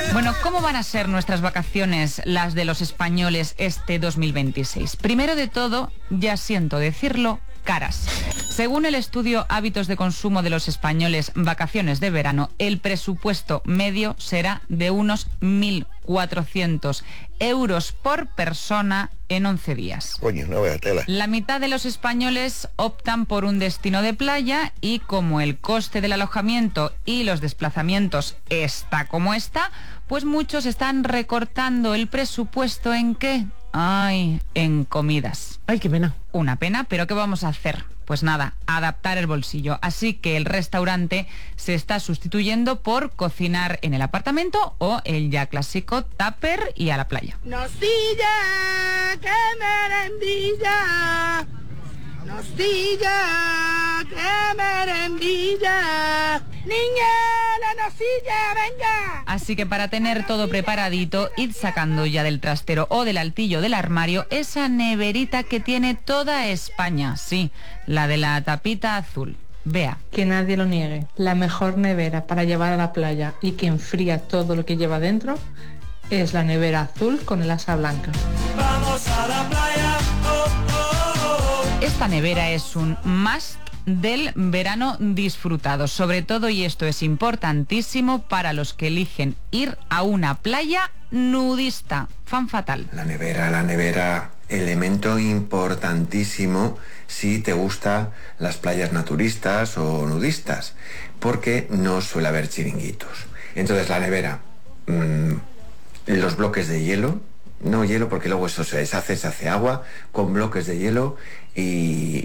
Bueno, ¿cómo van a ser nuestras vacaciones, las de los españoles, este 2026? Primero de todo, ya siento decirlo, caras. Según el estudio Hábitos de consumo de los españoles, vacaciones de verano, el presupuesto medio será de unos 1.400 euros por persona en 11 días. Coño, no vea tela. La mitad de los españoles optan por un destino de playa y como el coste del alojamiento y los desplazamientos está como está, pues muchos están recortando el presupuesto ¿en qué? Ay, en comidas. Ay, qué pena. Una pena, pero ¿qué vamos a hacer? Pues nada, adaptar el bolsillo. Así que el restaurante se está sustituyendo por cocinar en el apartamento o el ya clásico tupper y a la playa. Nocilla, que merendilla. Nocilla, que merendilla. Niña, la nocilla, venga. Así que para tener todo preparadito, id sacando ya del trastero o del altillo del armario esa neverita que tiene toda España. Sí, la de la tapita azul. Vea. Que nadie lo niegue. La mejor nevera para llevar a la playa y que enfría todo lo que lleva dentro es la nevera azul con el asa blanca. Vamos a la playa. Oh, oh, oh, oh. Esta nevera es un must del verano disfrutado, sobre todo, y esto es importantísimo para los que eligen ir a una playa nudista. Fan fatal. La nevera, elemento importantísimo si te gustan las playas naturistas o nudistas, porque no suele haber chiringuitos. Entonces la nevera, los bloques de hielo, no hielo porque luego eso se deshace, se hace agua, con bloques de hielo y